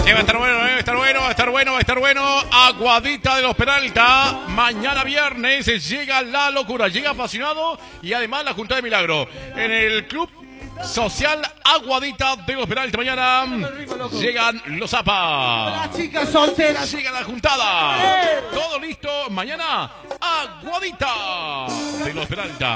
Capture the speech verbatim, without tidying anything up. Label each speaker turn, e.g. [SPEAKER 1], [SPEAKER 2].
[SPEAKER 1] Sí, va a estar bueno, va a estar bueno, va a estar bueno, va a estar bueno. Aguadita de los Peralta. Mañana viernes llega la locura, llega apasionado y además la Junta de Milagro. En el Club Social Aguadita de los Peralta. Mañana llegan los zapas.
[SPEAKER 2] Las chicas solteras.
[SPEAKER 1] Llega la juntada. Todo listo. Mañana Aguadita de los Peralta.